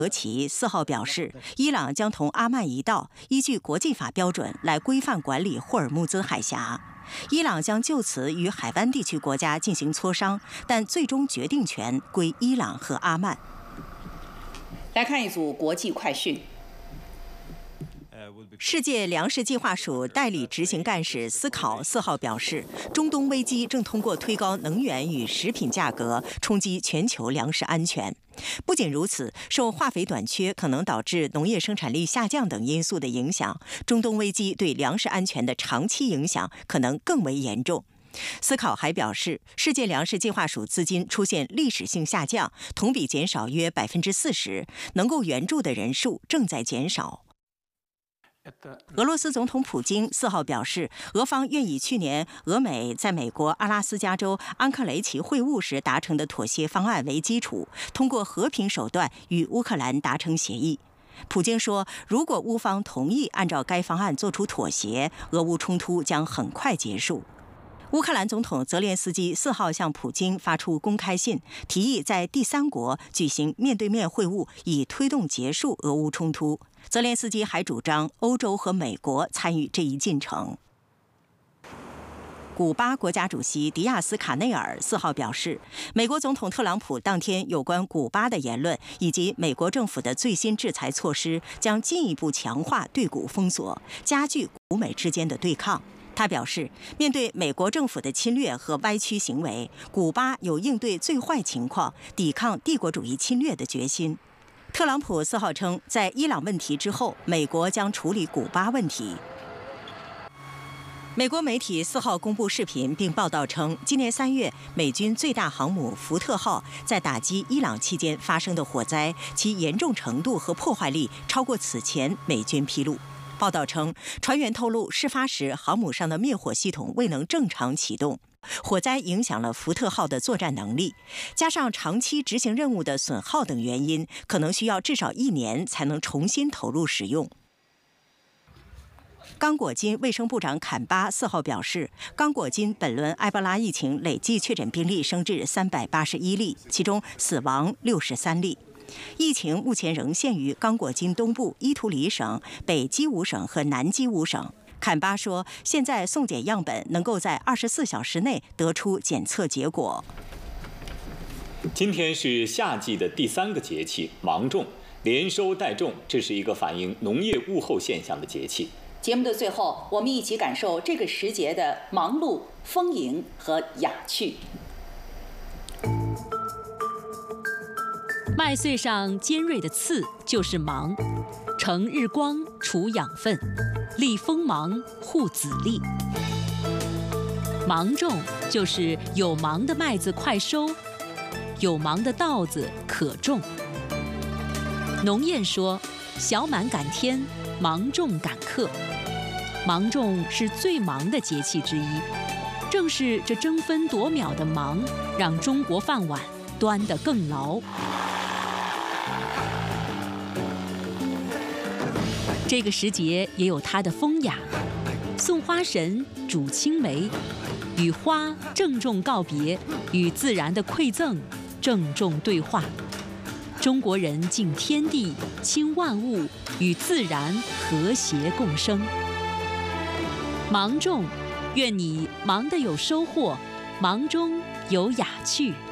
德奇4号表示，伊朗将同阿曼一道，依据国际法标准来规范管理霍尔木兹海峡。伊朗将就此与海湾地区国家进行磋商，但最终决定权归伊朗和阿曼。 来看一组国际快讯。 世界粮食计划署代理执行干事斯考4号表示，中东危机正通过推高能源与食品价格冲击全球粮食安全。不仅如此，受化肥短缺可能导致农业生产力下降等因素的影响，中东危机对粮食安全的长期影响可能更为严重。斯考还表示，世界粮食计划署资金出现历史性下降，同比减少约40%，能够援助的人数正在减少。俄罗斯总统普京4号表示，俄方愿以去年俄美在美国阿拉斯加州安克雷奇会晤时达成的妥协方案为基础，通过和平手段与乌克兰达成协议。普京说，如果乌方同意按照该方案做出妥协，俄乌冲突将很快结束。乌克兰总统泽连斯基4号向普京发出公开信，提议在第三国举行面对面会晤，以推动结束俄乌冲突。泽连斯基还主张欧洲和美国参与这一进程。古巴国家主席迪亚斯卡内尔4号表示，美国总统特朗普当天有关古巴的言论以及美国政府的最新制裁措施，将进一步强化对古封锁，加剧古美之间的对抗。他表示，面对美国政府的侵略和歪曲行为，古巴有应对最坏情况、抵抗帝国主义侵略的决心。特朗普4号称，在伊朗问题之后，美国将处理古巴问题。美国媒体4号公布视频并报道称，今年3月，美军最大航母福特号在打击伊朗期间发生的火灾，其严重程度和破坏力超过此前美军披露。报道称，船员透露，事发时航母上的灭火系统未能正常启动，火灾影响了福特号的作战能力，加上长期执行任务的损耗等原因，可能需要至少1年才能重新投入使用。刚果金卫生部长坎巴4号表示，刚果金本轮埃博拉疫情累计确诊病例升至381例，其中死亡63例。疫情目前仍限于刚果金东部伊图里省、北基伍省和南基伍省。坎巴说，现在送检样本能够在24小时内得出检测结果。 今天是夏季的第3个节气芒种，连收带种，这是一个反映农业物候现象的节气。 节目的最后，我们一起感受这个时节的忙碌、丰盈和雅趣。 麦穗上尖锐的刺就是芒，乘日光储养分，利锋芒护籽粒。芒种就是有芒的麦子快收，有芒的稻子可种。农谚说：“小满赶天，芒种赶客。”芒种是最忙的节气之一，正是这争分夺秒的忙，让中国饭碗端得更牢。这个时节也有它的风雅，送花神主青梅，与花郑重告别，与自然的馈赠郑重对话。中国人敬天地，亲万物，与自然和谐共生。芒种，愿你忙得有收获，忙中有雅趣。